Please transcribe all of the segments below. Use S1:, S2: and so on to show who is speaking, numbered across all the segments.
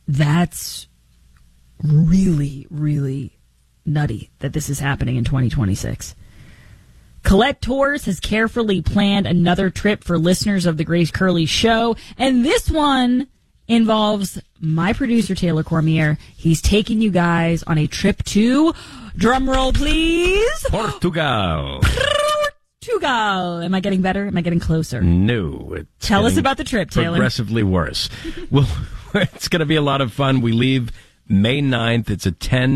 S1: that's really, really nutty that this is happening in 2026. Colette Tours has carefully planned another trip for listeners of the Grace Curley Show, and this one involves my producer, Taylor Cormier. He's taking you guys on a trip to, drumroll please,
S2: Portugal.
S1: Portugal. Am I getting better? Am I getting closer?
S2: No.
S1: Tell us about the trip, Taylor.
S2: Progressively worse. Well, it's going to be a lot of fun. We leave May 9th. It's a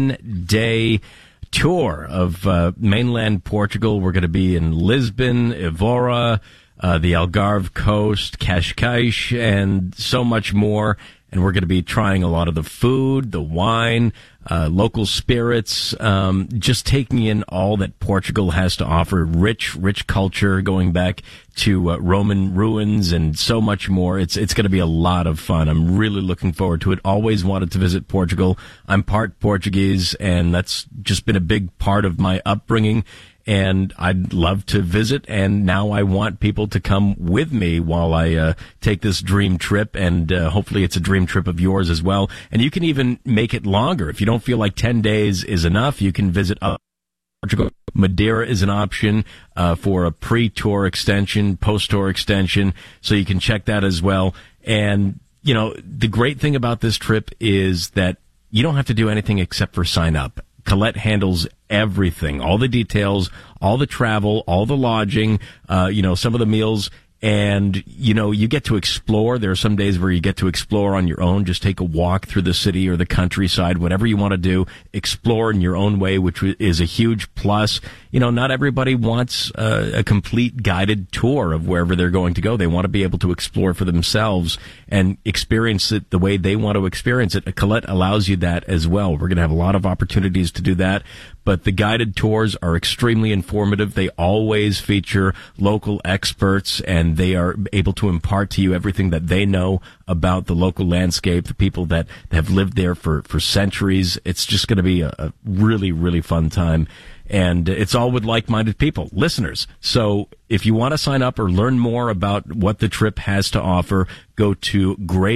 S2: 10-day tour of mainland Portugal. We're going to be in Lisbon, Évora, the Algarve coast, Cascais, and so much more. And we're going to be trying a lot of the food, the wine, local spirits, just taking in all that Portugal has to offer. Rich culture, going back to Roman ruins and so much more. It's going to be a lot of fun. I'm really looking forward to it. Always wanted to visit Portugal. I'm part Portuguese, and that's just been a big part of my upbringing. And I'd love to visit, and now I want people to come with me while I take this dream trip, and hopefully it's a dream trip of yours as well. And you can even make it longer. If you don't feel like 10 days is enough, you can visit Portugal. Madeira is an option for a pre-tour extension, post-tour extension, so you can check that as well. And, you know, the great thing about this trip is that you don't have to do anything except for sign up. Colette handles everything, all the details, all the travel, all the lodging, some of the meals. And, you get to explore. There are some days where you get to explore on your own. Just take a walk through the city or the countryside, whatever you want to do. Explore in your own way, which is a huge plus. Not everybody wants a complete guided tour of wherever they're going to go. They want to be able to explore for themselves and experience it the way they want to experience it. Colette allows you that as well. We're going to have a lot of opportunities to do that. But the guided tours are extremely informative. They always feature local experts, and they are able to impart to you everything that they know about the local landscape, the people that have lived there for centuries. It's just going to be a really, really fun time. And it's all with like-minded people, listeners. So if you want to sign up or learn more about what the trip has to offer, go to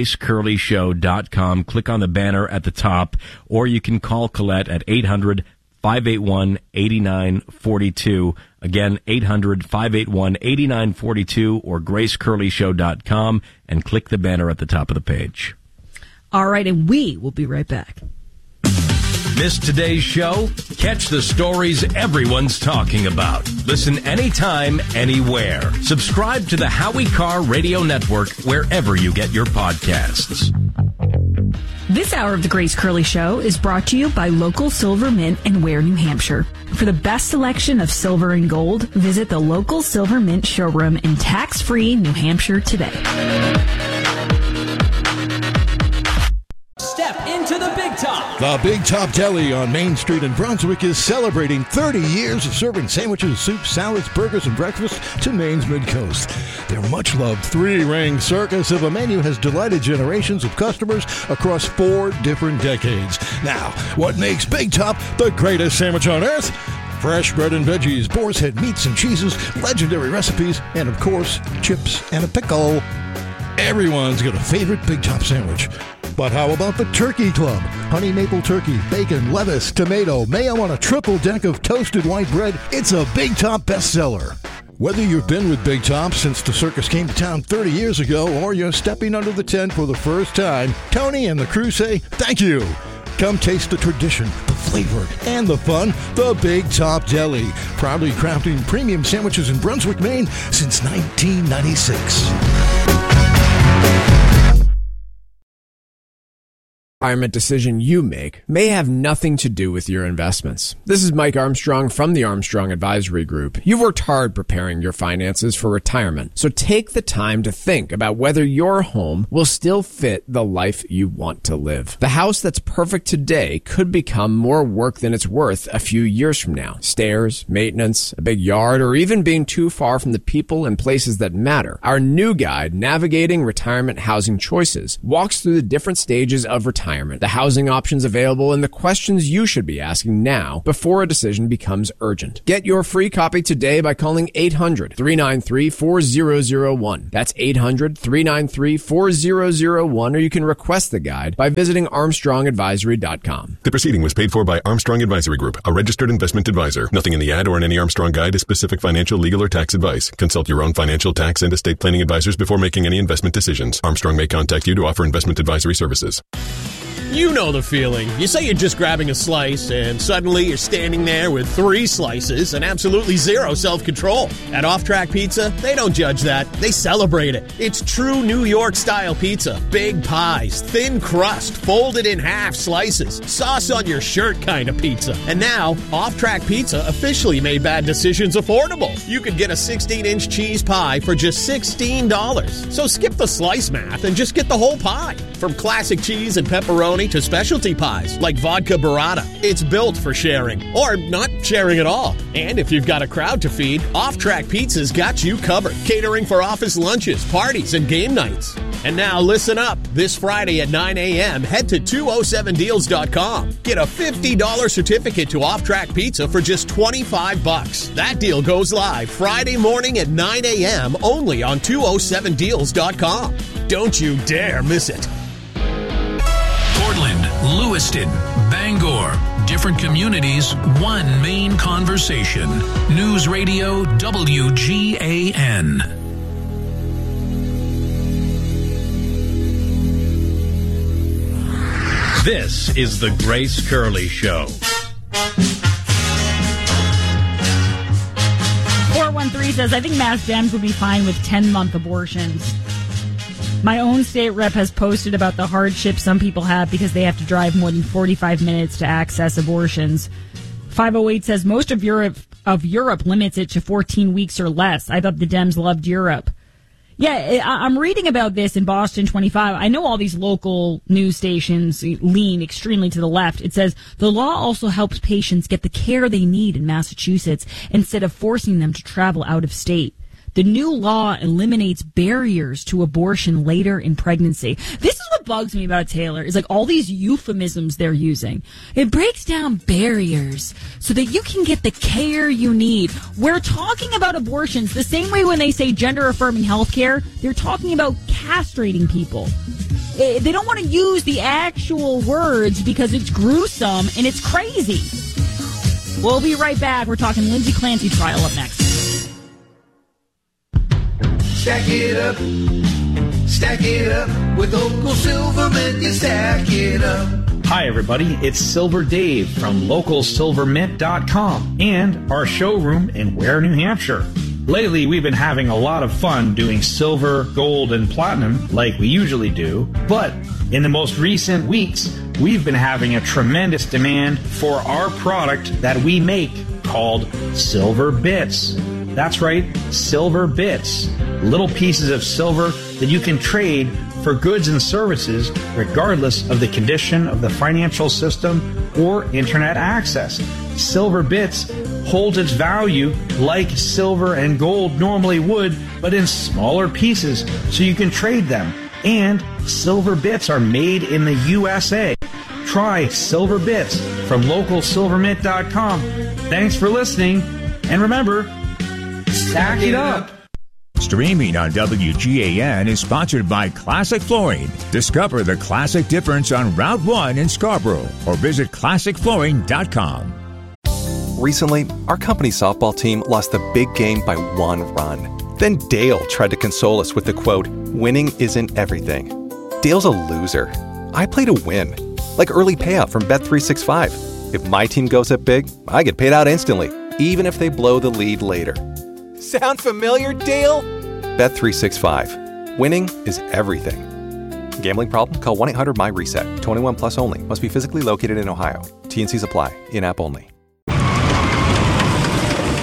S2: gracecurleyshow.com, click on the banner at the top, or you can call Colette at 800-581-8942. Again, 800-581-8942 or gracecurleyshow.com, and click the banner at the top of the page.
S1: All right, and we will be right back.
S2: Missed today's show? Catch the stories everyone's talking about. Listen anytime, anywhere. Subscribe to the Howie Carr Radio Network wherever you get your podcasts.
S1: This hour of the Grace Curley Show is brought to you by local Silver Mint in Ware, New Hampshire. For the best selection of silver and gold, visit the local Silver Mint showroom in tax-free New Hampshire today.
S3: Step into the Big Top.
S4: The Big Top Deli on Main Street in Brunswick is celebrating 30 years of serving sandwiches, soups, salads, burgers, and breakfast to Maine's Mid-Coast. Their much-loved three-ring circus of a menu has delighted generations of customers across 4 different decades. Now, what makes Big Top the greatest sandwich on earth? Fresh bread and veggies, boar's head meats and cheeses, legendary recipes, and, of course, chips and a pickle. Everyone's got a favorite Big Top sandwich. But how about the Turkey Club? Honey maple turkey, bacon, lettuce, tomato, mayo on a triple deck of toasted white bread. It's a Big Top bestseller. Whether you've been with Big Top since the circus came to town 30 years ago or you're stepping under the tent for the first time, Tony and the crew say thank you. Come taste the tradition, the flavor, and the fun. The Big Top Deli. Proudly crafting premium sandwiches in Brunswick, Maine since 1996.
S5: Retirement decision you make may have nothing to do with your investments. This is Mike Armstrong from the Armstrong Advisory Group. You've worked hard preparing your finances for retirement, so take the time to think about whether your home will still fit the life you want to live. The house that's perfect today could become more work than it's worth a few years from now. Stairs, maintenance, a big yard, or even being too far from the people and places that matter. Our new guide, Navigating Retirement Housing Choices, walks through the different stages of retirement retirement, the housing options available, and the questions you should be asking now before a decision becomes urgent. Get your free copy today by calling 800-393-4001. That's 800-393-4001, or you can request the guide by visiting ArmstrongAdvisory.com.
S6: The proceeding was paid for by Armstrong Advisory Group, a registered investment advisor. Nothing in the ad or in any Armstrong guide is specific financial, legal, or tax advice. Consult your own financial, tax, and estate planning advisors before making any investment decisions. Armstrong may contact you to offer investment advisory services.
S3: You know the feeling. You say you're just grabbing a slice, and suddenly you're standing there with 3 slices and absolutely zero self-control. At Off Track Pizza, they don't judge that. They celebrate it. It's true New York-style pizza. Big pies, thin crust, folded in half slices, sauce on your shirt kind of pizza. And now, Off Track Pizza officially made bad decisions affordable. You could get a 16-inch cheese pie for just $16. So skip the slice math and just get the whole pie. From classic cheese and pepperoni to specialty pies like vodka burrata. It's built for sharing, or not sharing at all. And if you've got a crowd to feed, Off Track Pizza's got you covered. Catering for office lunches, parties, and game nights. And now listen up. This Friday at 9 a.m., head to 207deals.com. Get a $50 certificate to Off Track Pizza for just $25. That deal goes live Friday morning at 9 a.m. only on 207deals.com. Don't you dare miss it.
S7: Portland, Lewiston, Bangor. Different communities, one main conversation. News Radio WGAN.
S2: This is the Grace Curley Show.
S1: 413 says, I think Mass Dems would be fine with 10-month abortions. My own state rep has posted about the hardship some people have because they have to drive more than 45 minutes to access abortions. 508 says most of Europe limits it to 14 weeks or less. I thought the Dems loved Europe. Yeah, I'm reading about this in Boston 25. I know all these local news stations lean extremely to the left. It says the law also helps patients get the care they need in Massachusetts instead of forcing them to travel out of state. The new law eliminates barriers to abortion later in pregnancy. This is what bugs me about Taylor, is like all these euphemisms they're using. It breaks down barriers so that you can get the care you need. We're talking about abortions the same way when they say gender-affirming healthcare, they're talking about castrating people. They don't want to use the actual words because it's gruesome and it's crazy. We'll be right back. We're talking Lindsay Clancy trial up next.
S8: Stack it up with local Silvermint, you stack it up.
S9: Hi everybody, it's Silver Dave from localsilvermint.com and our showroom in Ware, New Hampshire. Lately we've been having a lot of fun doing silver, gold, and platinum like we usually do, but in the most recent weeks we've been having a tremendous demand for our product that we make called Silver Bits. That's right, Silver Bits. Little pieces of silver that you can trade for goods and services regardless of the condition of the financial system or internet access. Silver Bits holds its value like silver and gold normally would, but in smaller pieces so you can trade them. And Silver Bits are made in the USA. Try Silver Bits from localsilvermint.com. Thanks for listening, and remember, stack it up.
S10: Streaming on WGAN is sponsored by Classic Flooring. Discover the classic difference on Route 1 in Scarborough or visit classicflooring.com.
S11: Recently, our company's softball team lost the big game by 1 run. Then Dale tried to console us with the quote, "Winning isn't everything." Dale's a loser. I play to win, like early payout from Bet365. If my team goes up big, I get paid out instantly, even if they blow the lead later. Sound familiar, Dale? Bet365. Winning is everything. Gambling problem? Call 1-800-MY-RESET. 21 plus only. Must be physically located in Ohio. T&Cs apply. In-app only.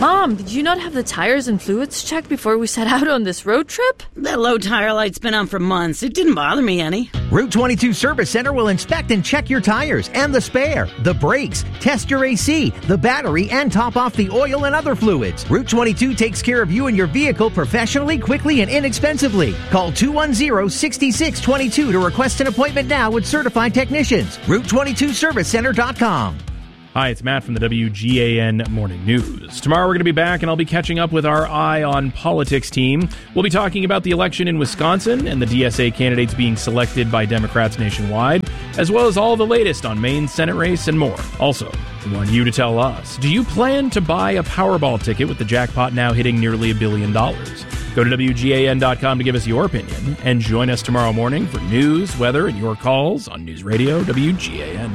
S12: Mom, did you not have the tires and fluids checked before we set out on this road trip?
S13: That low tire light's been on for months. It didn't bother me any.
S14: Route 22 Service Center will inspect and check your tires and the spare, the brakes, test your AC, the battery, and top off the oil and other fluids. Route 22 takes care of you and your vehicle professionally, quickly, and inexpensively. Call 210-6622 to request an appointment now with certified technicians. Route22ServiceCenter.com.
S15: Hi, it's Matt from the WGAN Morning News. Tomorrow we're going to be back, and I'll be catching up with our Eye on Politics team. We'll be talking about the election in Wisconsin and the DSA candidates being selected by Democrats nationwide, as well as all the latest on Maine's Senate race and more. Also, we want you to tell us, do you plan to buy a Powerball ticket with the jackpot now hitting nearly $1 billion? Go to WGAN.com to give us your opinion, and join us tomorrow morning for news, weather, and your calls on News Radio WGAN.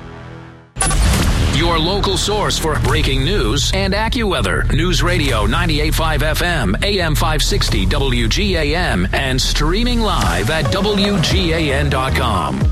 S7: Your local source for breaking news and AccuWeather. News Radio 98.5 FM, AM 560 WGAM, and streaming live at WGAN.com.